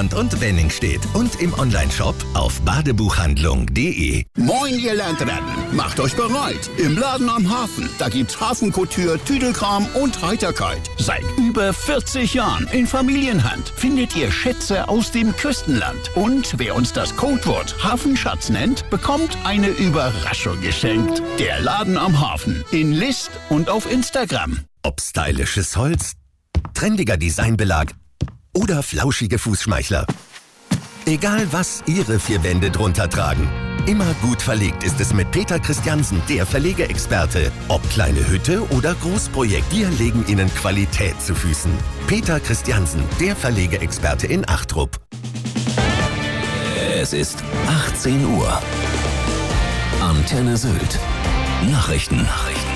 Neuland und Wenningstedt und im Onlineshop auf badebuchhandlung.de. Moin, ihr Landratten. Macht euch bereit. Im Laden am Hafen. Da gibt's Hafenkouture, Tüdelkram und Heiterkeit. Seit über 40 Jahren in Familienhand findet ihr Schätze aus dem Küstenland. Und wer uns das Codewort Hafenschatz nennt, bekommt eine Überraschung geschenkt. Der Laden am Hafen. In List und auf Instagram. Ob stylisches Holz, trendiger Designbelag oder flauschige Fußschmeichler. Egal was Ihre 4 Wände drunter tragen. Immer gut verlegt ist es mit Peter Christiansen, der Verlegeexperte. Ob kleine Hütte oder Großprojekt, wir legen Ihnen Qualität zu Füßen. Peter Christiansen, der Verlegeexperte in Achtrup. Es ist 18 Uhr. Antenne Sylt. Nachrichten.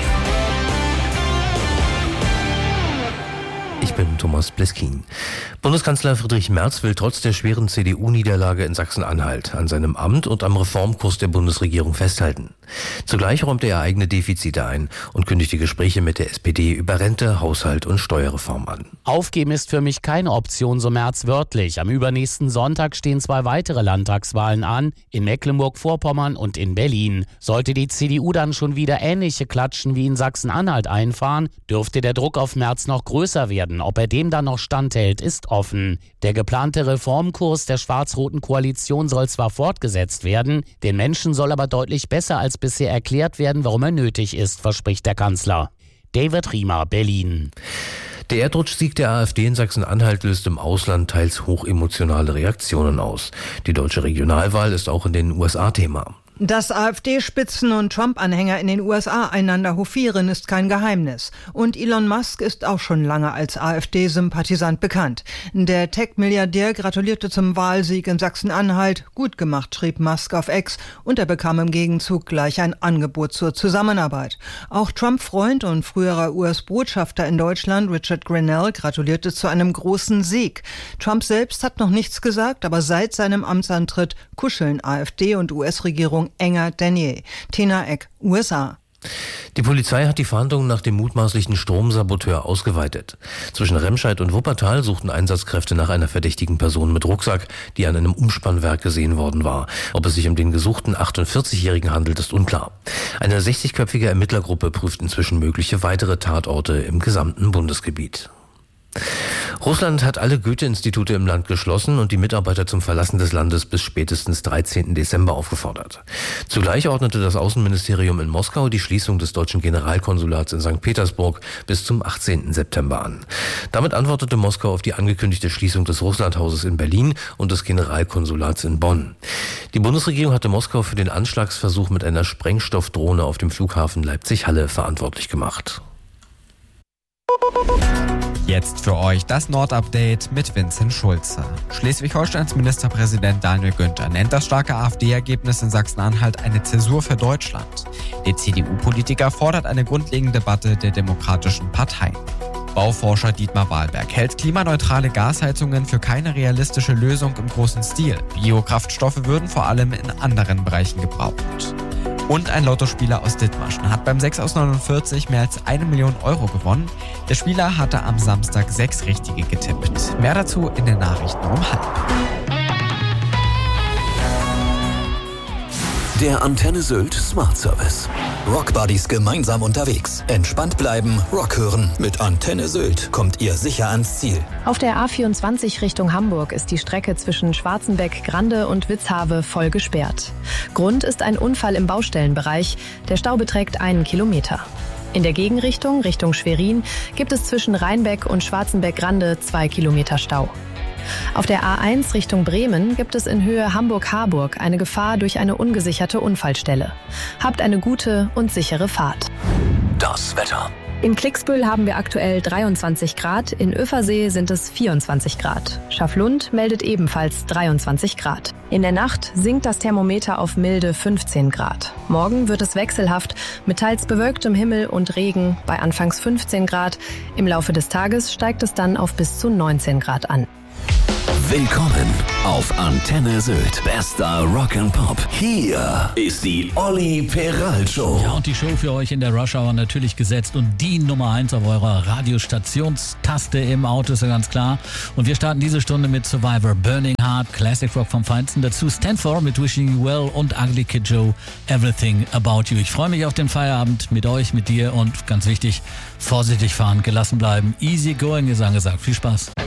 Ich bin Thomas Bleskin. Bundeskanzler Friedrich Merz will trotz der schweren CDU-Niederlage in Sachsen-Anhalt an seinem Amt und am Reformkurs der Bundesregierung festhalten. Zugleich räumt er eigene Defizite ein und kündigt die Gespräche mit der SPD über Rente, Haushalt und Steuerreform an. Aufgeben ist für mich keine Option, so Merz wörtlich. Am übernächsten Sonntag stehen 2 weitere Landtagswahlen an, in Mecklenburg-Vorpommern und in Berlin. Sollte die CDU dann schon wieder ähnliche Klatschen wie in Sachsen-Anhalt einfahren, dürfte der Druck auf Merz noch größer werden. Ob er dem dann noch standhält, ist offen. Der geplante Reformkurs der schwarz-roten Koalition soll zwar fortgesetzt werden, den Menschen soll aber deutlich besser als bisher erklärt werden, warum er nötig ist, verspricht der Kanzler. David Riemer, Berlin. Der Erdrutschsieg der AfD in Sachsen-Anhalt löst im Ausland teils hochemotionale Reaktionen aus. Die deutsche Regionalwahl ist auch in den USA Thema. Dass AfD-Spitzen und Trump-Anhänger in den USA einander hofieren, ist kein Geheimnis. Und Elon Musk ist auch schon lange als AfD-Sympathisant bekannt. Der Tech-Milliardär gratulierte zum Wahlsieg in Sachsen-Anhalt. Gut gemacht, schrieb Musk auf X. Und er bekam im Gegenzug gleich ein Angebot zur Zusammenarbeit. Auch Trump-Freund und früherer US-Botschafter in Deutschland, Richard Grenell, gratulierte zu einem großen Sieg. Trump selbst hat noch nichts gesagt, aber seit seinem Amtsantritt kuscheln AfD und US-Regierung enger denn je. Tina Eck, USA. Die Polizei hat die Fahndungen nach dem mutmaßlichen Stromsaboteur ausgeweitet. Zwischen Remscheid und Wuppertal suchten Einsatzkräfte nach einer verdächtigen Person mit Rucksack, die an einem Umspannwerk gesehen worden war. Ob es sich um den gesuchten 48-Jährigen handelt, ist unklar. Eine 60-köpfige Ermittlergruppe prüft inzwischen mögliche weitere Tatorte im gesamten Bundesgebiet. Russland hat alle Goethe-Institute im Land geschlossen und die Mitarbeiter zum Verlassen des Landes bis spätestens 13. Dezember aufgefordert. Zugleich ordnete das Außenministerium in Moskau die Schließung des deutschen Generalkonsulats in St. Petersburg bis zum 18. September an. Damit antwortete Moskau auf die angekündigte Schließung des Russlandhauses in Berlin und des Generalkonsulats in Bonn. Die Bundesregierung hatte Moskau für den Anschlagsversuch mit einer Sprengstoffdrohne auf dem Flughafen Leipzig-Halle verantwortlich gemacht. Jetzt für euch das Nord-Update mit Vincent Schulze. Schleswig-Holsteins Ministerpräsident Daniel Günther nennt das starke AfD-Ergebnis in Sachsen-Anhalt eine Zäsur für Deutschland. Der CDU-Politiker fordert eine grundlegende Debatte der demokratischen Parteien. Bauforscher Dietmar Wahlberg hält klimaneutrale Gasheizungen für keine realistische Lösung im großen Stil. Biokraftstoffe würden vor allem in anderen Bereichen gebraucht. Und ein Lottospieler aus Dithmarschen hat beim 6 aus 49 mehr als 1 Million Euro gewonnen. Der Spieler hatte am Samstag 6 Richtige getippt. Mehr dazu in den Nachrichten um 12:30. Der Antenne Sylt Smart Service. Rockbuddies gemeinsam unterwegs. Entspannt bleiben, Rock hören. Mit Antenne Sylt kommt ihr sicher ans Ziel. Auf der A24 Richtung Hamburg ist die Strecke zwischen Schwarzenbeck, Grande und Witzhave voll gesperrt. Grund ist ein Unfall im Baustellenbereich. Der Stau beträgt 1 Kilometer. In der Gegenrichtung, Richtung Schwerin, gibt es zwischen Rheinbeck und Schwarzenbeck-Grande 2 Kilometer Stau. Auf der A1 Richtung Bremen gibt es in Höhe Hamburg-Harburg eine Gefahr durch eine ungesicherte Unfallstelle. Habt eine gute und sichere Fahrt. Das Wetter. In Klicksbühl haben wir aktuell 23 Grad, in Öffersee sind es 24 Grad. Schaflund meldet ebenfalls 23 Grad. In der Nacht sinkt das Thermometer auf milde 15 Grad. Morgen wird es wechselhaft mit teils bewölktem Himmel und Regen bei anfangs 15 Grad. Im Laufe des Tages steigt es dann auf bis zu 19 Grad an. Willkommen auf Antenne Sylt. Bester Rock and Pop. Hier ist die Olli Peral Show. Ja, und die Show für euch in der Rush Hour natürlich gesetzt und die Nummer 1 auf eurer Radiostationstaste im Auto, ist ja ganz klar. Und wir starten diese Stunde mit Survivor, Burning Heart, Classic Rock vom Feinsten. Dazu Stand For mit Wishing You Well und Ugly Kid Joe, Everything About You. Ich freue mich auf den Feierabend mit euch, mit dir und ganz wichtig, vorsichtig fahren, gelassen bleiben. Easy going ist angesagt. Viel Spaß.